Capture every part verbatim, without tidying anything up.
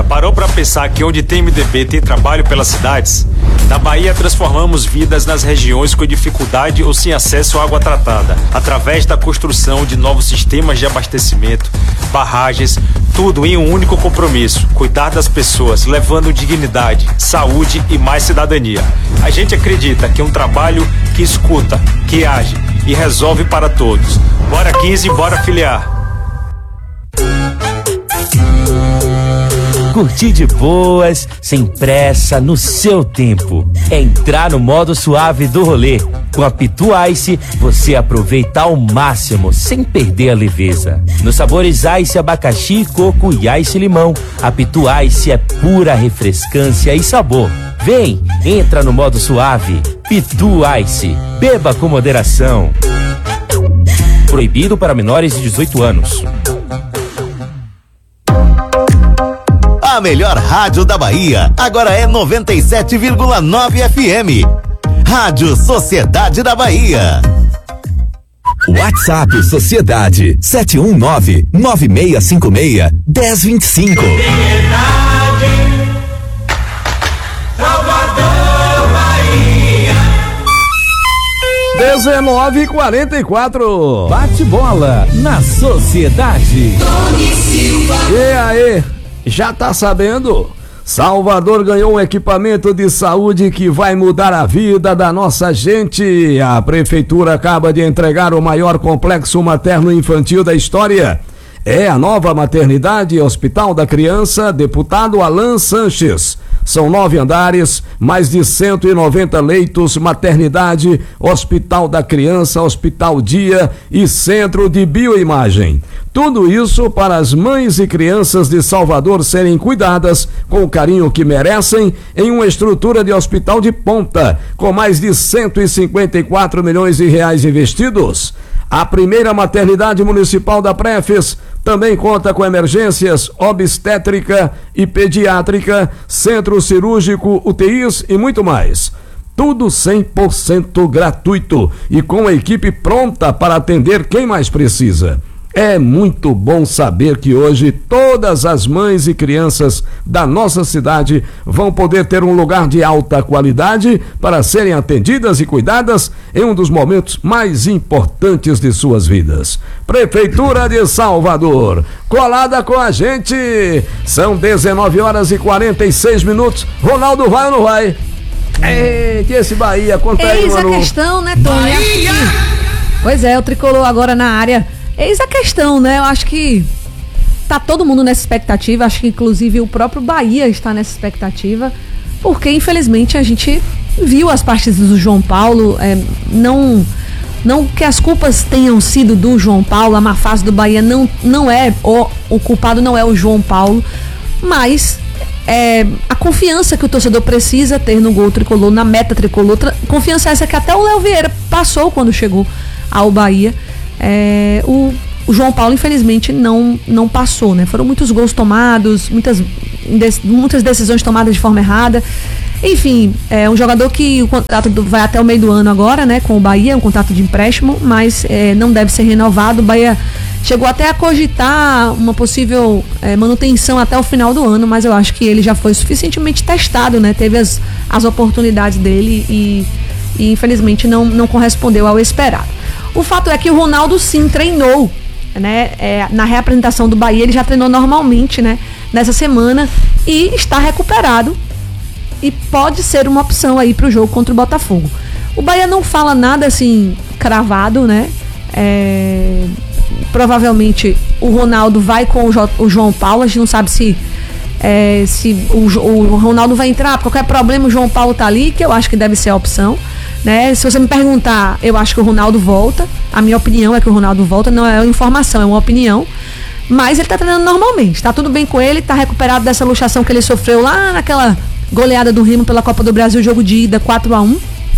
Parou para pensar que onde tem M D B tem trabalho pelas cidades? Na Bahia transformamos vidas nas regiões com dificuldade ou sem acesso à água tratada, através da construção de novos sistemas de abastecimento, barragens, tudo em um único compromisso: cuidar das pessoas, levando dignidade, saúde e mais cidadania. A gente acredita que é um trabalho que escuta, que age e resolve para todos. Bora quinze, bora filiar. Curtir de boas, sem pressa, no seu tempo. É entrar no modo suave do rolê. Com a Pitu Ice, você aproveita ao máximo, sem perder a leveza. Nos sabores Ice abacaxi, coco e Ice limão, a Pitu Ice é pura refrescância e sabor. Vem, entra no modo suave. Pitu Ice, beba com moderação. Proibido para menores de dezoito anos. A melhor rádio da Bahia agora é noventa e sete vírgula nove F M. Rádio Sociedade da Bahia. WhatsApp Sociedade sete um nove, nove seis cinco seis, um zero dois cinco. Salvador, Bahia. dezenove e quarenta e quatro. Bate bola na Sociedade. Tony Silva. E aí? Já tá sabendo? Salvador ganhou um equipamento de saúde que vai mudar a vida da nossa gente. A prefeitura acaba de entregar o maior complexo materno-infantil da história. É a nova maternidade Hospital da Criança, deputado Alan Sanches. São nove andares, mais de cento e noventa leitos, maternidade, Hospital da Criança, Hospital Dia e Centro de Bioimagem. Tudo isso para as mães e crianças de Salvador serem cuidadas com o carinho que merecem em uma estrutura de hospital de ponta, com mais de cento e cinquenta e quatro milhões de reais investidos. A primeira maternidade municipal da Prefes também conta com emergências, obstétrica e pediátrica, centro cirúrgico, U T Is e muito mais. Tudo cem por cento gratuito e com a equipe pronta para atender quem mais precisa. É muito bom saber que hoje todas as mães e crianças da nossa cidade vão poder ter um lugar de alta qualidade para serem atendidas e cuidadas em um dos momentos mais importantes de suas vidas. Prefeitura de Salvador, colada com a gente. São dezenove horas e quarenta e seis minutos. Ronaldo, vai ou não vai? Eita, esse Bahia, conta aí, Eis Manu. a questão, né, Tony? Bahia! Pois é, o tricolor agora na área. Eis a questão, né? Eu acho que tá todo mundo nessa expectativa, acho que inclusive o próprio Bahia está nessa expectativa, porque infelizmente a gente viu as partidas do João Paulo, é, não, não que as culpas tenham sido do João Paulo, a má fase do Bahia não, não é, o, o culpado não é o João Paulo, mas é, a confiança que o torcedor precisa ter no gol tricolor, na meta tricolor, tra- confiança essa que até o Léo Vieira passou quando chegou ao Bahia. É, o, o João Paulo infelizmente não, não passou, né? Foram muitos gols tomados, muitas, muitas decisões tomadas de forma errada. Enfim, é um jogador que o contrato do, vai até o meio do ano agora, né? Com o Bahia, um contrato de empréstimo, mas é, não deve ser renovado. O Bahia chegou até a cogitar uma possível é, manutenção até o final do ano, mas eu acho que ele já foi suficientemente testado, né? Teve as, as oportunidades dele e, e infelizmente não, não correspondeu ao esperado. O fato é que o Ronaldo sim treinou, né? É, na reapresentação do Bahia ele já treinou normalmente, né? Nessa semana e está recuperado e pode ser uma opção aí para o jogo contra o Botafogo. O Bahia não fala nada assim cravado, né? É, provavelmente o Ronaldo vai com o, jo- o João Paulo, a gente não sabe se é, se o, o Ronaldo vai entrar, por qualquer problema o João Paulo tá ali, que eu acho que deve ser a opção. Né? Se você me perguntar, eu acho que o Ronaldo volta. A minha opinião é que o Ronaldo volta, não é uma informação, é uma opinião. Mas ele tá treinando normalmente, tá tudo bem com ele, tá recuperado dessa luxação que ele sofreu lá naquela goleada do Remo pela Copa do Brasil, jogo de ida quatro a um.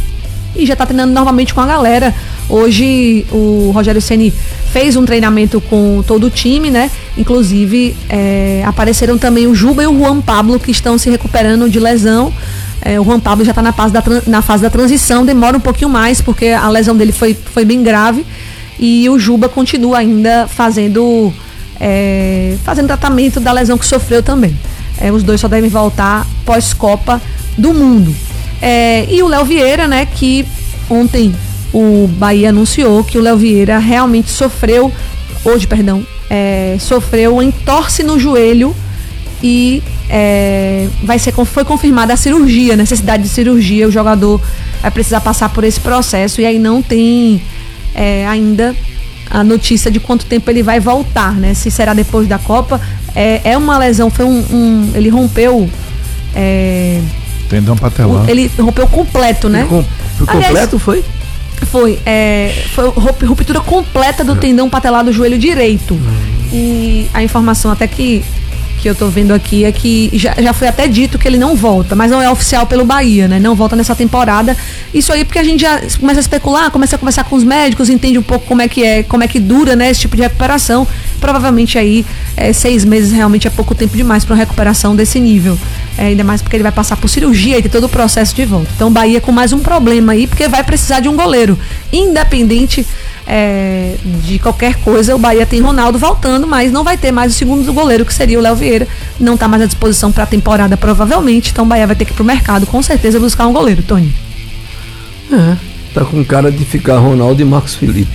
E já tá treinando normalmente com a galera. Hoje o Rogério Ceni fez um treinamento com todo o time, né? Inclusive é, apareceram também o Juba e o Juan Pablo, que estão se recuperando de lesão. É, o Juan Pablo já está na fase, da, na fase da transição, demora um pouquinho mais, porque a lesão dele foi, foi bem grave. E o Juba continua ainda fazendo, é, fazendo tratamento da lesão que sofreu também. É, os dois só devem voltar pós-Copa do Mundo. É, e o Léo Vieira, né, que ontem o Bahia anunciou que o Léo Vieira realmente sofreu, hoje, perdão, é, sofreu um entorse no joelho e é, vai ser, foi confirmada a cirurgia, a necessidade de cirurgia. O jogador vai precisar passar por esse processo e aí não tem é, ainda a notícia de quanto tempo ele vai voltar, né? Se será depois da Copa. É, é uma lesão, foi um, um ele rompeu é, tendão patelar. Ele rompeu completo, né? Com, foi completo, Aliás, foi? Foi, é, foi ruptura completa do tendão patelar do joelho direito. Hum. E a informação até que, que eu tô vendo aqui é que já, já foi até dito que ele não volta, mas não é oficial pelo Bahia, né? Não volta nessa temporada. Isso aí porque a gente já começa a especular, começa a conversar com os médicos, entende um pouco como é que é, como é que dura, né, esse tipo de recuperação. Provavelmente aí é, seis meses realmente é pouco tempo demais para uma recuperação desse nível. É, ainda mais porque ele vai passar por cirurgia e ter todo o processo de volta. Então o Bahia com mais um problema aí, porque vai precisar de um goleiro. Independente é, de qualquer coisa, o Bahia tem Ronaldo voltando, mas não vai ter mais o segundo goleiro, que seria o Léo Vieira. Não está mais à disposição para a temporada, provavelmente. Então o Bahia vai ter que ir pro mercado, com certeza, buscar um goleiro, Tony. É, tá com cara de ficar Ronaldo e Marcos Felipe.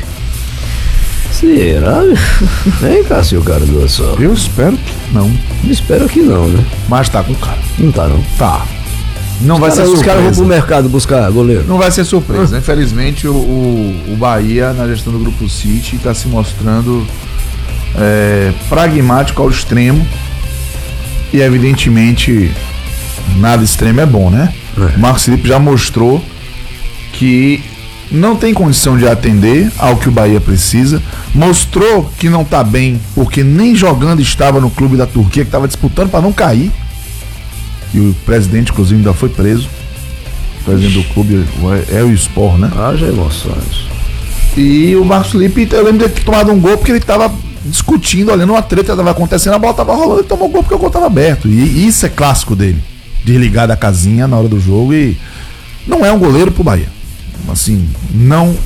Será? Vem cá, seu cara do aço. Eu espero que não. Eu espero que não, né? Mas tá com cara. Não tá, não. Tá. Não os vai cara, ser surpresa. Os caras vão pro mercado buscar goleiro. Não vai ser surpresa. Ah. Infelizmente, o, o, o Bahia, na gestão do Grupo City, está se mostrando é, pragmático ao extremo. E, evidentemente, nada extremo é bom, né? É. O Marcos Felipe já mostrou que não tem condição de atender ao que o Bahia precisa. Mostrou que não está bem, porque nem jogando estava no clube da Turquia, que estava disputando para não cair. E o presidente, inclusive, ainda foi preso. O presidente do clube é o Sport, né? Haja emoções. E o Marcos Felipe, eu lembro de ter tomado um gol porque ele estava discutindo, olhando uma treta que estava acontecendo, a bola estava rolando, ele tomou gol porque o gol estava aberto. E isso é clássico dele. Desligar da casinha na hora do jogo e não é um goleiro pro Bahia. Assim, não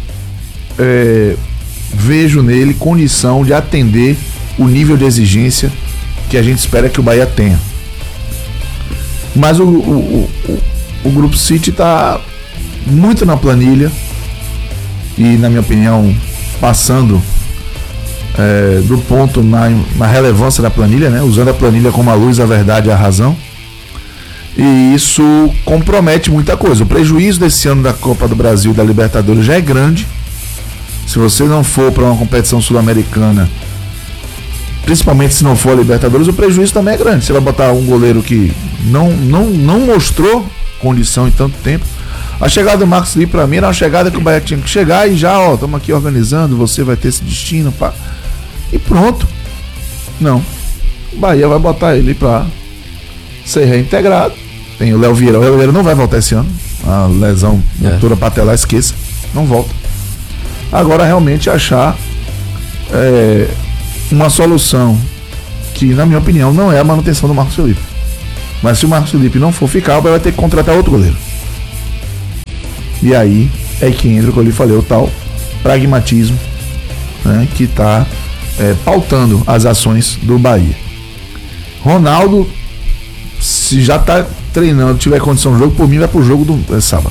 é, vejo nele condição de atender o nível de exigência que a gente espera que o Bahia tenha. Mas o, o, o, o Grupo City está muito na planilha e, na minha opinião, passando é, do ponto na, na relevância da planilha, né? Usando a planilha como a luz, a verdade e a razão. E isso compromete muita coisa. O prejuízo desse ano da Copa do Brasil e da Libertadores já é grande. Se você não for para uma competição sul-americana, principalmente se não for a Libertadores, o prejuízo também é grande. Você vai botar um goleiro que não, não, não mostrou condição em tanto tempo. A chegada do Marcos Felipe, para mim, era uma chegada que o Bahia tinha que chegar e já, ó, estamos aqui organizando, você vai ter esse destino, pá. E pronto. Não. O Bahia vai botar ele para ser reintegrado. Tem o Léo Vieira. O Léo Vieira não vai voltar esse ano. A lesão, é. Ruptura patelar, esqueça. Não volta. Agora, realmente, achar é, uma solução que, na minha opinião, não é a manutenção do Marcos Felipe. Mas se o Marcos Felipe não for ficar, vai ter que contratar outro goleiro. E aí é que entra o que eu lhe falei, o tal pragmatismo, né, que está é, pautando as ações do Bahia. Ronaldo, se já está treinando, tiver condição do jogo, por mim vai pro jogo do é, sábado.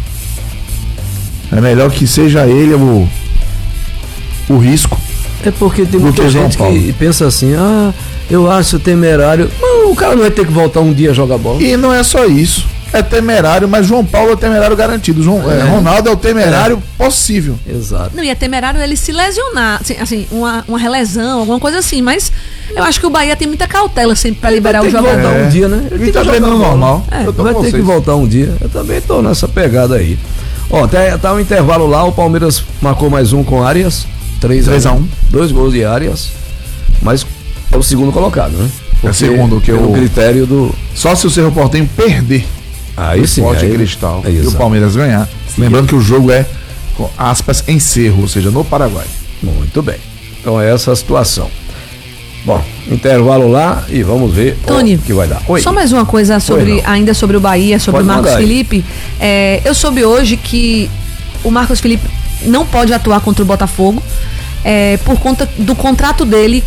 É melhor que seja ele o, o risco. É porque tem muita gente que pensa assim, ah, eu acho temerário. Não, o cara não vai ter que voltar um dia a jogar bola. E não é só isso. É temerário, mas João Paulo é o temerário garantido. João, é. É, Ronaldo é o temerário é. possível. Exato. Não, e é temerário ele se lesionar, assim, assim uma, uma relesão, alguma coisa assim, mas eu acho que o Bahia tem muita cautela sempre pra ele liberar o jogador. Vai ter que voltar é. um dia, né? Ele, ele tá treinando normal. É. Vai ter que voltar um dia. Eu também tô nessa pegada aí. Ó, tá, tá um intervalo lá, o Palmeiras marcou mais um com Arias. três a um. Dois gols de Arias. Mas é o segundo colocado, né? Porque é o segundo, que é o critério do. Só se o Cerro Porteño perder. Aí o sim, Sport aí, Cristal é e o Palmeiras ganhar. Sim. Lembrando que o jogo é, com aspas, em Cerro, ou seja, no Paraguai. Muito bem. Então é essa a situação. Bom, intervalo lá e vamos ver Tony, o que vai dar. Oi. Só mais uma coisa sobre, ainda sobre o Bahia, sobre o Marcos Felipe. É, eu soube hoje que o Marcos Felipe não pode atuar contra o Botafogo. é, por conta do contrato dele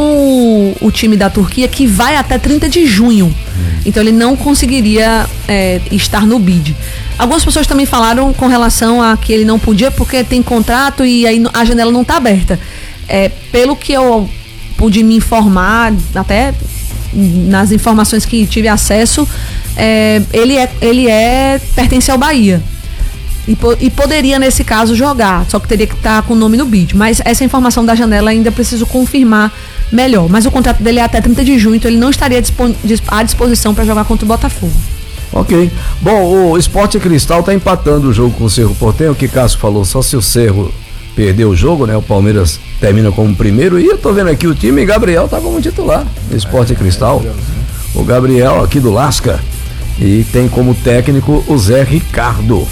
com o, o time da Turquia, que vai até trinta de junho. Hum. Então ele não conseguiria é, estar no bid. Algumas pessoas também falaram com relação a que ele não podia porque tem contrato e aí a janela não está aberta. É, pelo que eu pude me informar, até nas informações que tive acesso, é, ele, é, ele é pertence ao Bahia. E, po- e poderia, nesse caso, jogar, só que teria que estar com o nome no bid. Mas essa informação da janela ainda preciso confirmar melhor. Mas o contrato dele é até trinta de junho, então ele não estaria dispon- à disposição para jogar contra o Botafogo. Ok. Bom, o Sport Cristal está empatando o jogo com o Cerro Porteño, o que Cássio falou, só se o Cerro perder o jogo, né? O Palmeiras termina como primeiro. E eu tô vendo aqui o time, Gabriel tá como titular do Sport Cristal. O Gabriel aqui do Lasca. E tem como técnico o Zé Ricardo.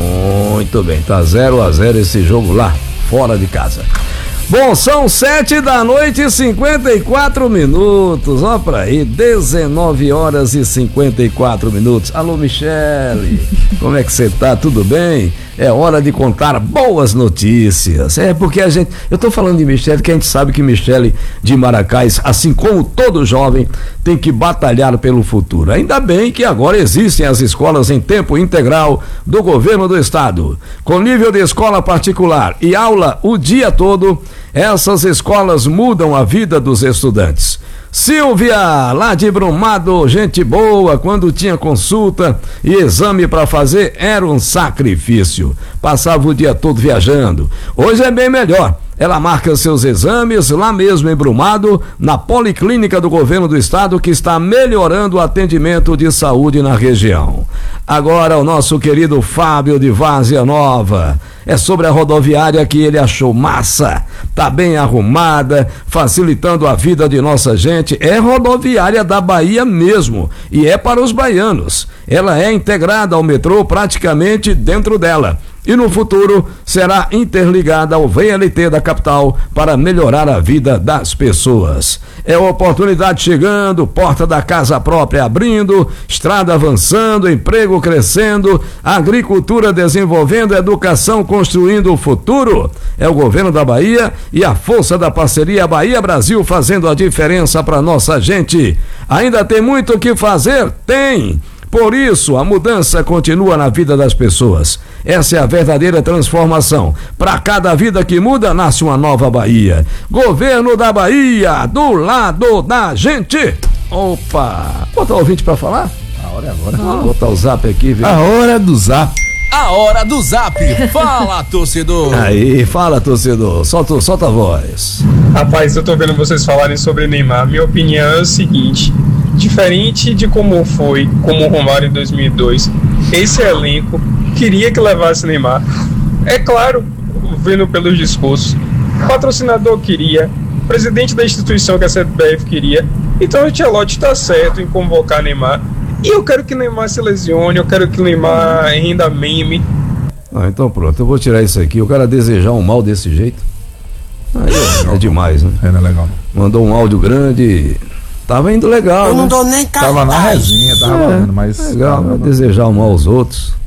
Muito bem, tá zero a zero esse jogo lá, fora de casa. Bom, são sete da noite e cinquenta e quatro minutos. Ó pra aí, dezenove horas e cinquenta e quatro minutos. Alô, Michele, como é que você tá? Tudo bem? É hora de contar boas notícias. É porque a gente, eu tô falando de Michele, que a gente sabe que Michele de Maracás, assim como todo jovem, tem que batalhar pelo futuro. Ainda bem que agora existem as escolas em tempo integral do governo do estado. Com nível de escola particular e aula o dia todo, essas escolas mudam a vida dos estudantes. Silvia, lá de Brumado, gente boa, quando tinha consulta e exame para fazer era um sacrifício. Passava o dia todo viajando. Hoje é bem melhor. Ela marca seus exames lá mesmo em Brumado, na Policlínica do Governo do Estado, que está melhorando o atendimento de saúde na região. Agora o nosso querido Fábio de Várzea Nova. É sobre a rodoviária que ele achou massa. Tá bem arrumada, facilitando a vida de nossa gente. É rodoviária da Bahia mesmo, e é para os baianos. Ela é integrada ao metrô praticamente dentro dela. E no futuro será interligada ao V L T da capital para melhorar a vida das pessoas. É oportunidade chegando, porta da casa própria abrindo, estrada avançando, emprego crescendo, agricultura desenvolvendo, educação construindo o futuro. É o governo da Bahia e a força da parceria Bahia-Brasil fazendo a diferença para nossa gente. Ainda tem muito o que fazer? Tem! Por isso, a mudança continua na vida das pessoas. Essa é a verdadeira transformação. Para cada vida que muda, nasce uma nova Bahia. Governo da Bahia, do lado da gente. Opa! Botar o ouvinte para falar? A hora é agora. Vou botar o zap aqui, viu? A hora do zap. A hora do zap. Fala, torcedor. Aí, fala, torcedor. Solta, solta a voz. Rapaz, eu tô vendo vocês falarem sobre Neymar. Minha opinião é o seguinte: diferente de como foi, como o Romário em dois mil e dois, esse elenco queria que levasse Neymar. É claro, vendo pelos discursos, o patrocinador queria, o presidente da instituição, que é a C B F, queria. Então o Ancelotti está certo em convocar Neymar. E eu quero que Neymar se lesione, eu quero que Neymar renda meme. Ah, então pronto, eu vou tirar isso aqui. O cara desejar um mal desse jeito, aí é, é demais, né? É, não é legal. Mandou um áudio grande. Tava indo legal, Eu né? não dou nem cartaz. Tava na resenha, tava É, valendo, mas... legal, vai desejar um mal aos outros.